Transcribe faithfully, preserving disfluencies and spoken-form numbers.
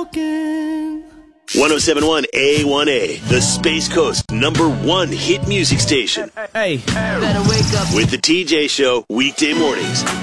broken. one oh seven point one A one A, the Space Coast number one hit music station. Hey, better wake up. With the T J Show, weekday mornings